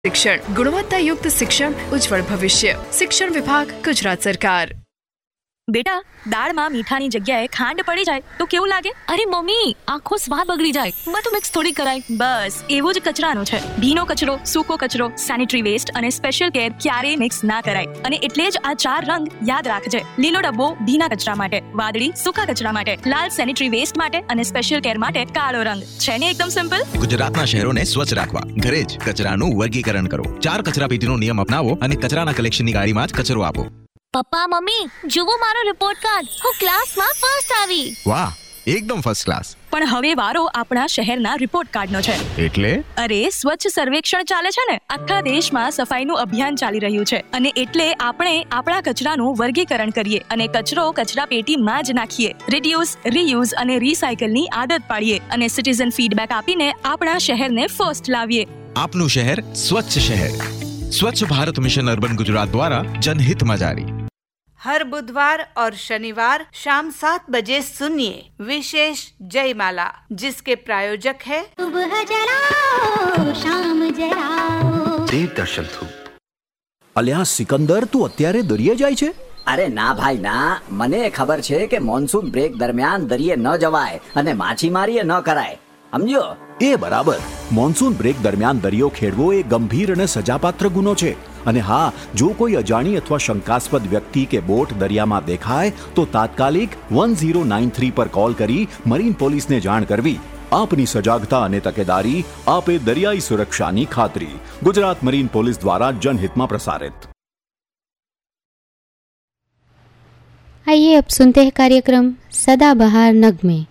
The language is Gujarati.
शिक्षण, गुणवत्ता युक्त शिक्षण, उज्जवल भविष्य। शिक्षण विभाग, गुजरात सरकार। बेटा, दाळમાં મીઠાની જગ્યાએ ખાંડ પડી જાય તો કેવું લાગે? અરે મમ્મી, આખો સ્વાદ બગડી જાય. બધું મિક્સ થોડી કરાય. બસ એવું જ કચરાનું છે. ભીનો કચરો, સૂકો કચરો, સેનિટરી વેસ્ટ અને સ્પેશિયલ કેર ક્યારેય મિક્સ ના કરાય. અને એટલે જ આ 4 રંગ યાદ રાખજે. લીલો ડબ્બો ભીના કચરા માટે, વાદળી સૂકા કચરા માટે, લાલ સેનિટરી વેસ્ટ માટે અને સ્પેશિયલ કેર માટે કાળો રંગ. છે ને એકદમ સિમ્પલ? ગુજરાતના શહેરોને સ્વચ્છ રાખવા ઘરે જ કચરાનું વર્ગીકરણ કરો. 4 કચરાપેટીનો નિયમ અપનાવો અને કચરાના કલેક્શનની ગાડીમાં જ કચરો આપો. પપ્પા, મમ્મી, જુઓ મારો રિપોર્ટ કાર્ડ. હું ક્લાસમાં ફર્સ્ટ આવી. વાહ, એકદમ ફર્સ્ટ ક્લાસ. પણ હવે વારો આપણા શહેરના રિપોર્ટ કાર્ડનો છે. એટલે? અરે, સ્વચ્છ સર્વેક્ષણ ચાલે છે ને. આખા દેશમાં સફાઈનું અભિયાન ચાલી રહ્યું છે અને એટલે આપણે આપણા કચરાનું વર્ગીકરણ કરીએ અને કચરો કચરાપેટીમાં જ નાખીએ. રિડ્યુસ, રીયુઝ અને રીસાયકલની આદત પાડીએ અને સિટીઝન ફીડબેક આપીને આપણા શહેરને ફર્સ્ટ લાવીએ. આપનું શહેર સ્વચ્છ શહેર. स्वच्छ भारत मिशन अर्बन गुजरात द्वारा जनहित में जारी। हर बुधवार और शनिवार शाम 7 बजे सुनिए विशेष जयमाला, जिसके प्रायोजक है सुबह जराओ शाम जराओ देवदर्शन थू। अलिया सिकंदर, तू अत्यारे दरिये जाय छे? अरे ना भाई ना, मने खबर छे के मॉनसून ब्रेक दरमियान दरिये न जवाय अने माछीमारी न कराय, समझ्यो? ए बराबर, मॉनसून ब्रेक दरमियान दरियो खेडवो ए गंभीर अने सजापात्र गुनो छे અને હા, જો કોઈ અજાણી અથવા શંકાસ્પદ વ્યક્તિ કે બોટ દરિયામાં દેખાય તો તાત્કાલિક 1093 પર કોલ કરી મરીન પોલીસને જાણ કરવી. આપની સજાગતા અને તકેદારી આપે દરિયાઈ સુરક્ષાની ખાતરી. ગુજરાત મરીન પોલીસ દ્વારા जनहित में प्रसारित। आइए अब सुनते हैं कार्यक्रम सदाबहार नगमे।